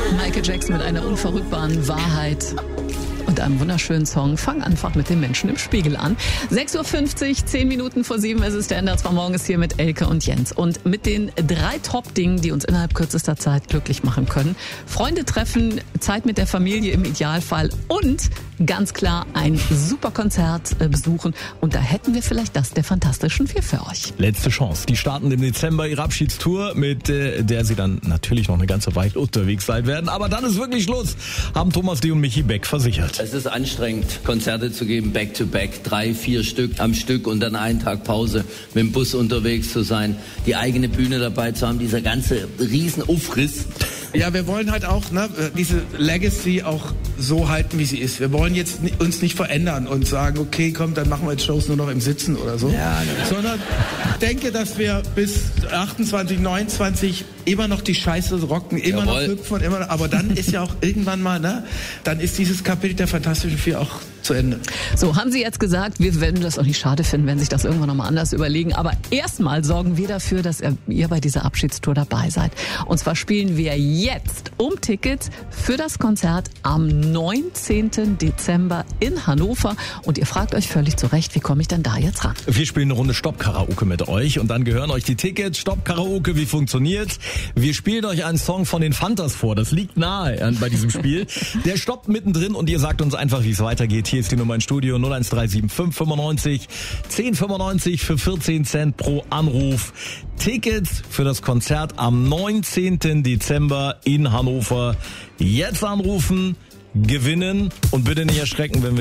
Michael Jackson mit einer unverrückbaren Wahrheit und einem wunderschönen Song. Fang einfach mit den Menschen im Spiegel an. 6.50 Uhr, 10 Minuten vor 7 ist es. Der Ender zwar morgens hier mit Elke und Jens. Und mit den 3 Top-Dingen, die uns innerhalb kürzester Zeit glücklich machen können. Freunde treffen, Zeit mit der Familie im Idealfall und ganz klar ein super Konzert besuchen. Und da hätten wir vielleicht das der Fantastischen Vier für euch. Letzte Chance. Die starten im Dezember ihre Abschiedstour, mit der sie dann natürlich noch eine ganze Weile unterwegs sein werden. Aber dann ist wirklich Schluss, haben Thomas D. und Michi Beck versichert. Es ist anstrengend, Konzerte zu geben, back-to-back, 3, 4 Stück am Stück und dann einen Tag Pause, mit dem Bus unterwegs zu sein, die eigene Bühne dabei zu haben, dieser ganze Riesenaufriss. Ja, wir wollen halt auch diese Legacy auch so halten, wie sie ist. Wir wollen jetzt uns nicht verändern und sagen, okay, komm, dann machen wir jetzt Shows nur noch im Sitzen oder so. Ja, sondern ich denke, dass wir bis 28, 29 immer noch die Scheiße rocken, immer noch hüpfen, aber dann ist ja auch irgendwann mal, dann ist dieses Kapitel der Fantastischen Vier auch zu Ende. So, haben Sie jetzt gesagt, wir werden das auch nicht schade finden, wenn sich das irgendwann nochmal anders überlegen. Aber erstmal sorgen wir dafür, dass ihr bei dieser Abschiedstour dabei seid. Und zwar spielen wir jetzt um Tickets für das Konzert am 19. Dezember in Hannover. Und ihr fragt euch völlig zu Recht, wie komme ich denn da jetzt ran? Wir spielen eine Runde Stopp-Karaoke mit euch und dann gehören euch die Tickets. Stopp-Karaoke, wie funktioniert? Wir spielen euch einen Song von den Fantas vor. Das liegt nahe bei diesem Spiel. Der stoppt mittendrin und ihr sagt uns einfach, wie es weitergeht. Hier ist die Nummer ins Studio 01375 95 1095 für 14 Cent pro Anruf. Tickets für das Konzert am 19. Dezember in Hannover. Jetzt anrufen, gewinnen und bitte nicht erschrecken, wenn wir